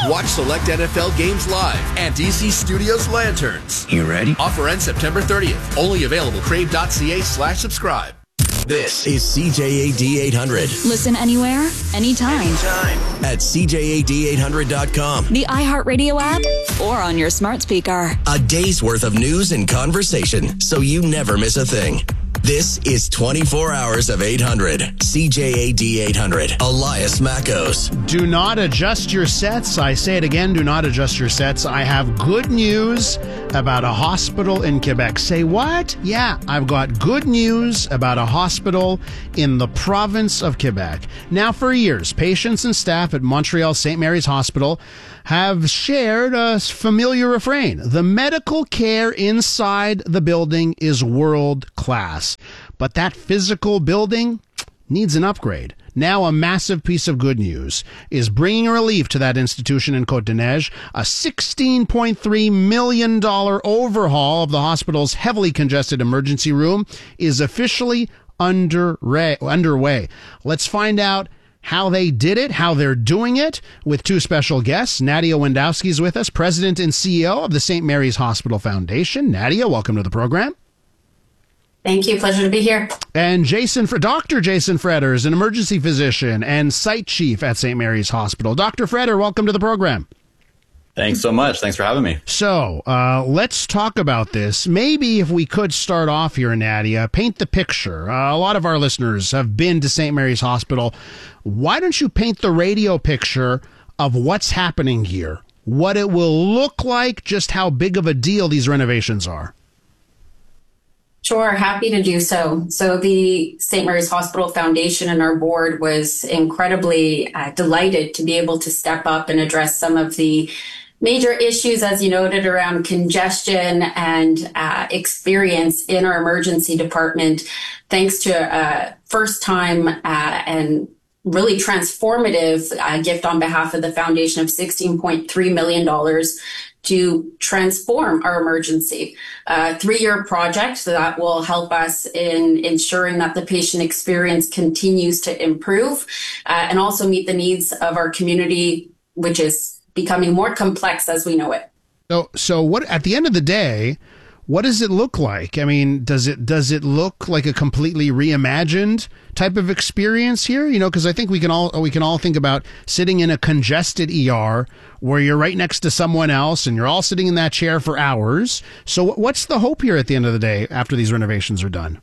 Watch select N F L games live and D C Studios Lanterns. You ready? Offer ends September thirtieth. Only available crave.ca slash subscribe. This is C J A D eight hundred. Listen anywhere, anytime. Anytime. At C J A D eight hundred dot com. The iHeartRadio app or on your smart speaker. A day's worth of news and conversation so you never miss a thing. This is twenty-four hours of eight hundred. C J A D eight hundred. Elias Mackos. Do not adjust your sets. I say it again, do not adjust your sets. I have good news about a hospital in Quebec. Say what? Yeah, I've got good news about a hospital in the province of Quebec. Now, for years, patients and staff at Montreal Saint Mary's Hospital have shared a familiar refrain. The medical care inside the building is world class. But that physical building needs an upgrade. Now a massive piece of good news is bringing relief to that institution in Côte-des-Neiges. A sixteen point three million dollars overhaul of the hospital's heavily congested emergency room is officially under, underway. Let's find out how they did it, how they're doing it, with two special guests. Nadia Wendowski is with us, President and C E O of the Saint Mary's Hospital Foundation. Nadia, welcome to the program. Thank you. Pleasure to be here. And Jason, Doctor Jason Fretter is an emergency physician and site chief at Saint Mary's Hospital. Doctor Fretter, welcome to the program. Thanks so much. Thanks for having me. So uh, let's talk about this. Maybe if we could start off here, Nadia, paint the picture. Uh, a lot of our listeners have been to Saint Mary's Hospital. Why don't you paint the radio picture of what's happening here, what it will look like, just how big of a deal these renovations are? Sure, happy to do so. So the Saint Mary's Hospital Foundation and our board was incredibly uh, delighted to be able to step up and address some of the major issues, as you noted, around congestion and uh, experience in our emergency department, thanks to a first time uh, and really transformative uh, gift on behalf of the foundation of sixteen point three million dollars to transform our emergency. A three-year project that will help us in ensuring that the patient experience continues to improve uh, and also meet the needs of our community, which is becoming more complex as we know it. So, so what at the end of the day, what does it look like? I mean, does it does it look like a completely reimagined type of experience here? You know, because I think we can all we can all think about sitting in a congested E R where you're right next to someone else and you're all sitting in that chair for hours. So, what's the hope here at the end of the day after these renovations are done?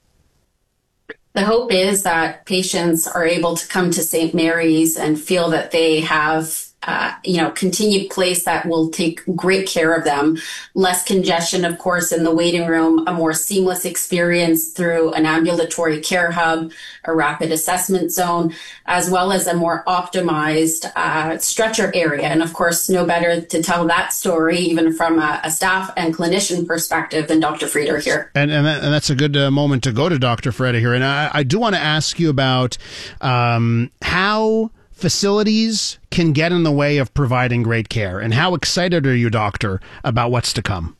The hope is that patients are able to come to Saint Mary's and feel that they have Uh, you know, continued place that will take great care of them. Less congestion, of course, in the waiting room, a more seamless experience through an ambulatory care hub, a rapid assessment zone, as well as a more optimized uh, stretcher area. And of course, no better to tell that story, even from a, a staff and clinician perspective, than Doctor Fretter here. And and, that, and that's a good uh, moment to go to Doctor Fretter here. And I, I do want to ask you about um, how facilities can get in the way of providing great care. And how excited are you, doctor, about what's to come?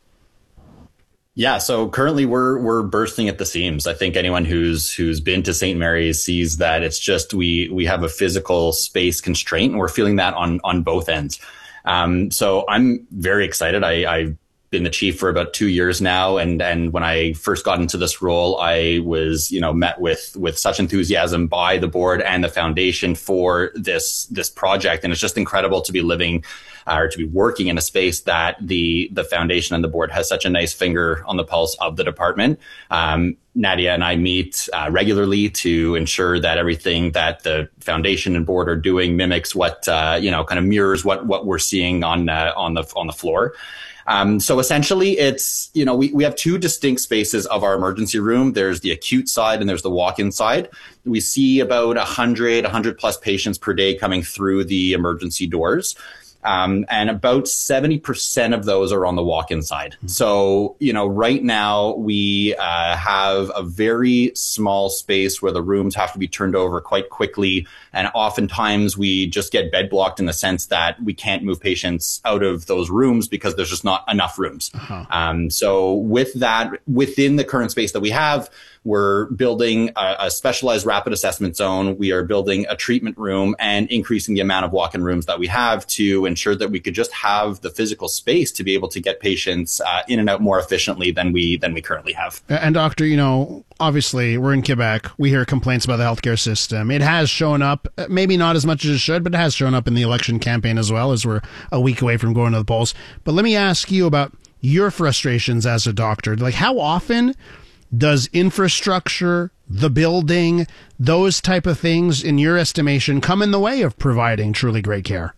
Yeah, so currently we're we're bursting at the seams. I think anyone who's who's been to Saint Mary's sees that it's just we we have a physical space constraint, and we're feeling that on on both ends. Um, so I'm very excited. I, I've been the chief for about two years now, and and when I first got into this role, I was you know met with with such enthusiasm by the board and the foundation for this this project, and it's just incredible to be living uh, or to be working in a space that the the foundation and the board has such a nice finger on the pulse of the department. Um, Nadia and I meet uh, regularly to ensure that everything that the foundation and board are doing mimics what uh, you know kind of mirrors what what we're seeing on uh, on the on the floor. Um, so essentially it's, you know, we, we have two distinct spaces of our emergency room. There's the acute side and there's the walk-in side. We see about one hundred, one hundred plus patients per day coming through the emergency doors. Um, and about seventy percent of those are on the walk-in side. Mm-hmm. So, you know, right now we uh, have a very small space where the rooms have to be turned over quite quickly. And oftentimes we just get bed blocked in the sense that we can't move patients out of those rooms because there's just not enough rooms. Uh-huh. Um, so with that, within the current space that we have, we're building a, a specialized rapid assessment zone. We are building a treatment room and increasing the amount of walk-in rooms that we have to ensure that we could just have the physical space to be able to get patients uh, in and out more efficiently than we than we currently have. And doctor, you know, obviously we're in Quebec. We hear complaints about the healthcare system. It has shown up, maybe not as much as it should, but it has shown up in the election campaign as well, as we're a week away from going to the polls. But let me ask you about your frustrations as a doctor. Like, how often does infrastructure, the building, those type of things, in your estimation, come in the way of providing truly great care?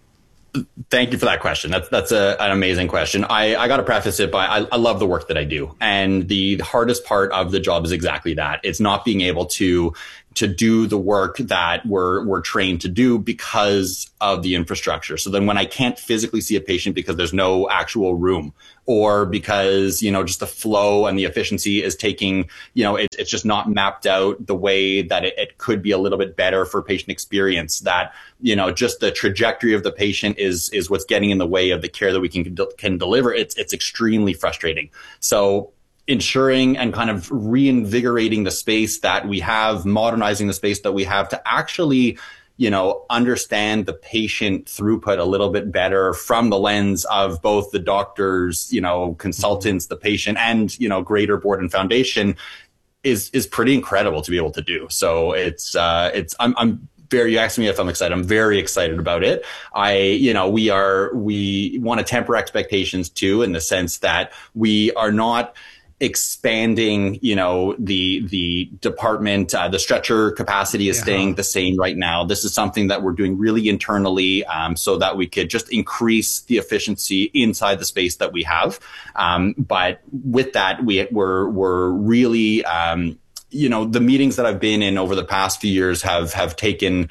Thank you for that question. That's that's a, an amazing question. I, I got to preface it by I, I love the work that I do. And the hardest part of the job is exactly that. It's not being able to to do the work that we're we're trained to do because of the infrastructure. So then when I can't physically see a patient because there's no actual room, or because, you know, just the flow and the efficiency is taking, you know, it, it's just not mapped out the way that it, it could be a little bit better for patient experience, that, you know, just the trajectory of the patient is is what's getting in the way of the care that we can can deliver. It's it's extremely frustrating. So ensuring and kind of reinvigorating the space that we have, modernizing the space that we have to actually, you know, understand the patient throughput a little bit better from the lens of both the doctors, you know, consultants, the patient, and, you know, greater board and foundation is, is pretty incredible to be able to do. So it's, uh, it's, I'm, I'm, very, you asked me if I'm excited. I'm very excited about it. I, you know, we are, we want to temper expectations too, in the sense that we are not expanding, you know, the the department, uh, the stretcher capacity is yeah. staying the same right now. This is something that we're doing really internally, um, so that we could just increase the efficiency inside the space that we have. Um, but with that, we we're we're really, um, you know, the meetings that I've been in over the past few years have have taken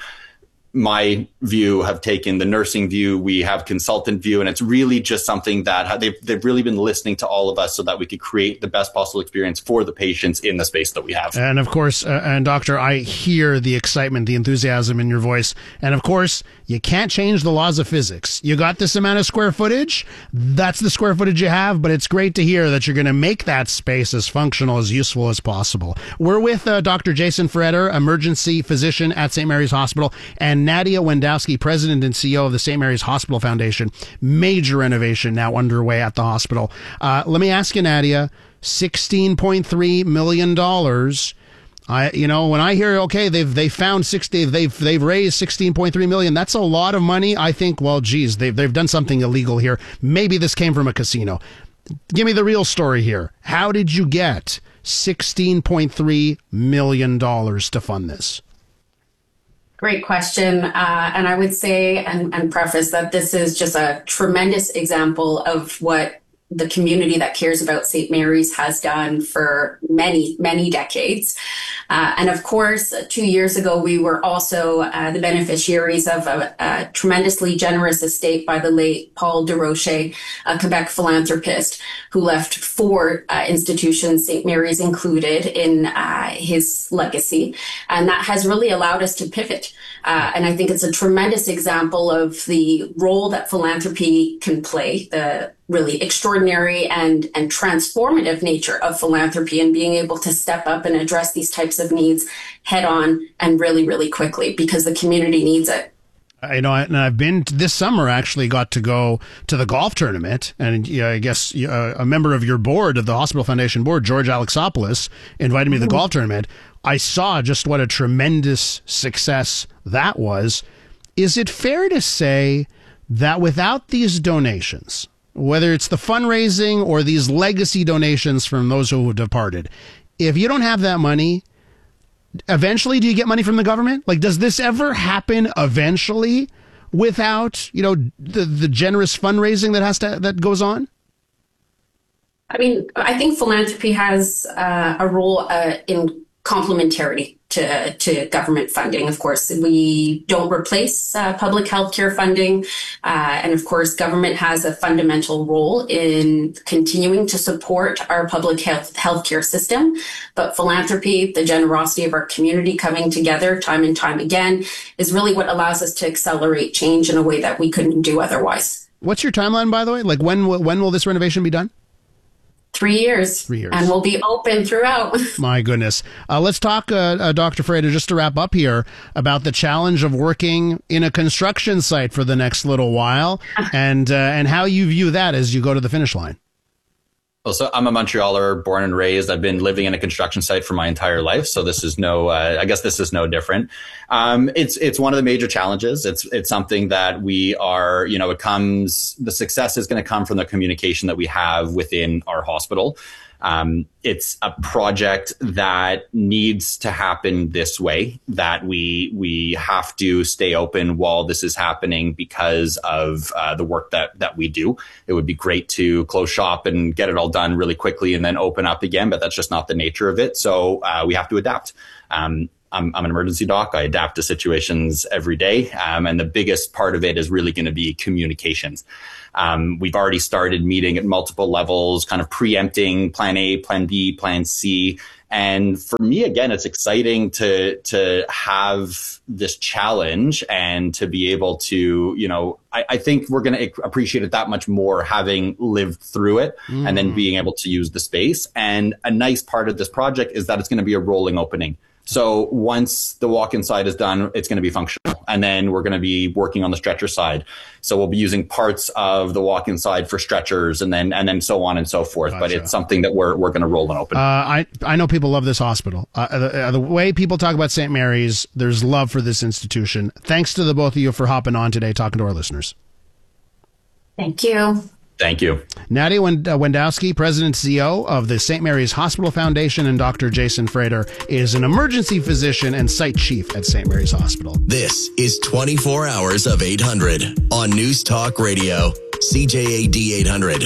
my view, have taken the nursing view, we have consultant view, and it's really just something that they've, they've really been listening to all of us so that we could create the best possible experience for the patients in the space that we have. And of course, uh, and doctor, I hear the excitement, the enthusiasm in your voice. And of course, you can't change the laws of physics. You got this amount of square footage, that's the square footage you have, but it's great to hear that you're going to make that space as functional, as useful as possible. We're with uh, Doctor Jason Ferreter, emergency physician at Saint Mary's Hospital, and Nadia Wendowski, president and C E O of the Saint Mary's Hospital Foundation. Major renovation now underway at the hospital. Uh, let me ask you, Nadia, sixteen point three million dollars. I, you know, when I hear, okay, they've they found sixty, they've they've raised sixteen point three million. That's a lot of money. I think, well, geez, they've they've done something illegal here. Maybe this came from a casino. Give me the real story here. How did you get sixteen point three million dollars to fund this? Great question. Uh, and I would say and, and preface that this is just a tremendous example of what the community that cares about Saint Mary's has done for many, many decades. Uh, and of course, two years ago, we were also uh, the beneficiaries of a, a tremendously generous estate by the late Paul Desrochers, a Quebec philanthropist who left four uh, institutions, Saint Mary's included, in uh, his legacy. And that has really allowed us to pivot. Uh, and I think it's a tremendous example of the role that philanthropy can play, the really extraordinary and, and transformative nature of philanthropy, and being able to step up and address these types of needs head on and really, really quickly, because the community needs it. I know, and I've been to, this summer, actually got to go to the golf tournament, and yeah, I guess uh, a member of your board, of the Hospital Foundation board, George Alexopoulos, invited me to the golf tournament. I saw just what a tremendous success that was. Is it fair to say that without these donations, whether it's the fundraising or these legacy donations from those who have departed, if you don't have that money, eventually do you get money from the government? Like, does this ever happen eventually without, you know, the, the generous fundraising that has to, that goes on? I mean, I think philanthropy has uh, a role uh, in complementarity to, to government funding. Of course, we don't replace uh, public healthcare funding. Uh, and of course, government has a fundamental role in continuing to support our public health healthcare system. But philanthropy, the generosity of our community coming together time and time again, is really what allows us to accelerate change in a way that we couldn't do otherwise. What's your timeline, by the way? Like, when will, when will this renovation be done? Three years. Three years. And we'll be open throughout. My goodness. Uh, let's talk, uh, uh, Doctor Freda, just to wrap up here, about the challenge of working in a construction site for the next little while and, uh, and how you view that as you go to the finish line. Well, so I'm a Montrealer, born and raised. I've been living in a construction site for my entire life. So this is no, uh, I guess this is no different. Um, it's, it's one of the major challenges. It's, it's something that we are, you know, it comes, the success is going to come from the communication that we have within our hospital. Um, it's a project that needs to happen this way, that we, we have to stay open while this is happening because of, uh, the work that, that we do. It would be great to close shop and get it all done really quickly and then open up again, but that's just not the nature of it. So, uh, we have to adapt. Um, I'm, I'm an emergency doc. I adapt to situations every day. Um, and the biggest part of it is really going to be communications. Um, we've already started meeting at multiple levels, kind of preempting plan A, plan B, plan C. And for me, again, it's exciting to, to have this challenge and to be able to, you know, I, I think we're going to appreciate it that much more having lived through it mm. and then being able to use the space. And a nice part of this project is that it's going to be a rolling opening. So once the walk-in side is done, it's going to be functional. And then we're going to be working on the stretcher side. So we'll be using parts of the walk-in side for stretchers and then, and then so on and so forth. Gotcha. But it's something that we're, we're going to roll and open. Uh, I, I know people love this hospital. Uh, the, the way people talk about Saint Mary's, there's love for this institution. Thanks to the both of you for hopping on today, talking to our listeners. Thank you. Thank you. Nadia Wendowski, President and C E O of the Saint Mary's Hospital Foundation, and Doctor Jason Frater is an emergency physician and site chief at Saint Mary's Hospital. This is twenty-four hours of eight hundred on News Talk Radio, C J A D eight hundred.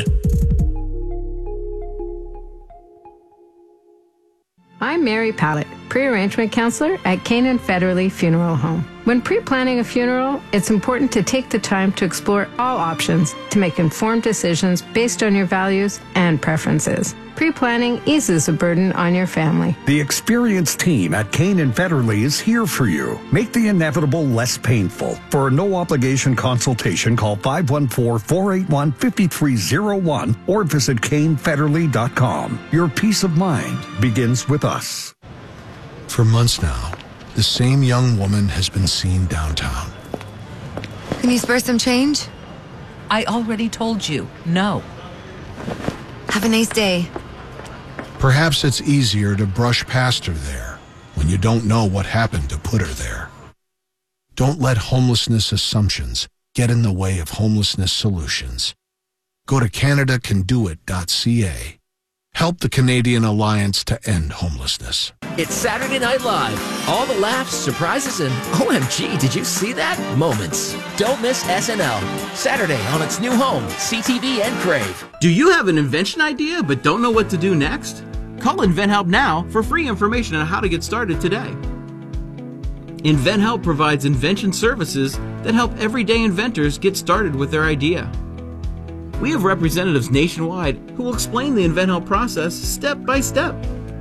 I'm Mary Pallett, pre-arrangement counselor at Canaan Federally Funeral Home. When pre-planning a funeral, it's important to take the time to explore all options to make informed decisions based on your values and preferences. Pre-planning eases a burden on your family. The experienced team at Canaan Federally is here for you. Make the inevitable less painful. For a no-obligation consultation, call five one four, four eight one, five three zero one or visit cane federally dot com. Your peace of mind begins with us. For months now, the same young woman has been seen downtown. Can you spare some change? I already told you, no. Have a nice day. Perhaps it's easier to brush past her there when you don't know what happened to put her there. Don't let homelessness assumptions get in the way of homelessness solutions. Go to canada can do it dot c a. Help the Canadian Alliance to End Homelessness. It's Saturday Night Live. All the laughs, surprises, and O M G, did you see that? Moments. Don't miss S N L. Saturday on its new home, C T V and Crave. Do you have an invention idea but don't know what to do next? Call InventHelp now for free information on how to get started today. InventHelp provides invention services that help everyday inventors get started with their idea. We have representatives nationwide who will explain the InventHelp process step by step.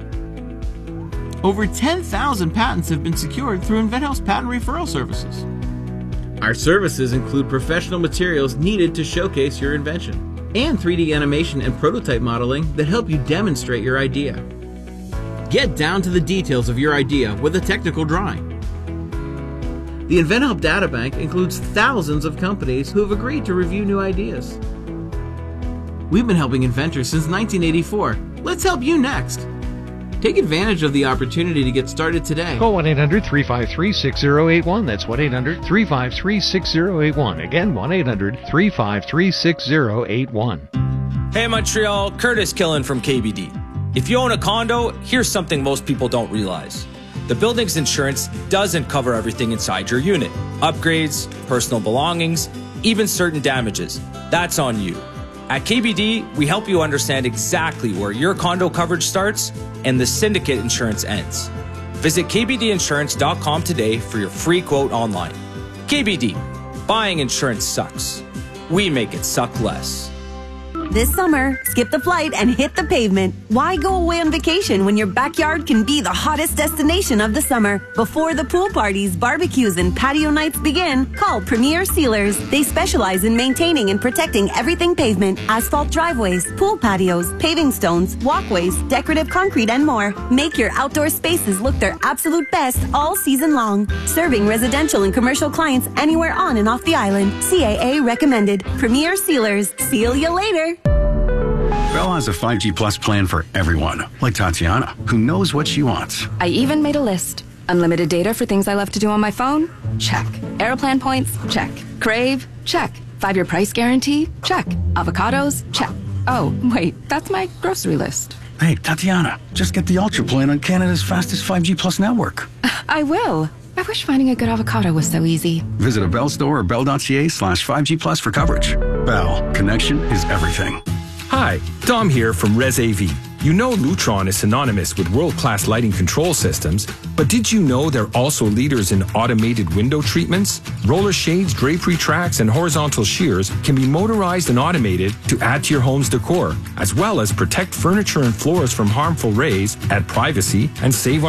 Over ten thousand patents have been secured through InventHelp's patent referral services. Our services include professional materials needed to showcase your invention and three D animation and prototype modeling that help you demonstrate your idea. Get down to the details of your idea with a technical drawing. The InventHelp Databank includes thousands of companies who have agreed to review new ideas. We've been helping inventors since nineteen eighty-four. Let's help you next. Take advantage of the opportunity to get started today. Call one eight hundred, three five three, six zero eight one. That's one eight hundred, three five three, six zero eight one. Again, one eight hundred, three five three, six zero eight one. Hey Montreal, Curtis Killen from K B D. If you own a condo, here's something most people don't realize. The building's insurance doesn't cover everything inside your unit. Upgrades, personal belongings, even certain damages. That's on you. At K B D, we help you understand exactly where your condo coverage starts and the syndicate insurance ends. Visit k b d insurance dot com today for your free quote online. K B D, buying insurance sucks. We make it suck less. This summer, skip the flight and hit the pavement. Why go away on vacation when your backyard can be the hottest destination of the summer? Before the pool parties, barbecues, and patio nights begin, call Premier Sealers. They specialize in maintaining and protecting everything pavement, asphalt driveways, pool patios, paving stones, walkways, decorative concrete, and more. Make your outdoor spaces look their absolute best all season long. Serving residential and commercial clients anywhere on and off the island. C A A recommended. Premier Sealers. Seal you later. Bell has a five G Plus plan for everyone, like Tatiana, who knows what she wants. I even made a list. Unlimited data for things I love to do on my phone? Check. Aeroplan points? Check. Crave? Check. Five-year price guarantee? Check. Avocados? Check. Oh, wait, that's my grocery list. Hey, Tatiana, just get the Ultra plan on Canada's fastest five G Plus network. I will. I wish finding a good avocado was so easy. Visit a Bell store or bell.ca slash 5G Plus for coverage. Bell, connection is everything. Hi, Dom here from Res A V. You know Lutron is synonymous with world-class lighting control systems, but did you know they're also leaders in automated window treatments? Roller shades, drapery tracks, and horizontal shears can be motorized and automated to add to your home's decor, as well as protect furniture and floors from harmful rays, add privacy, and save on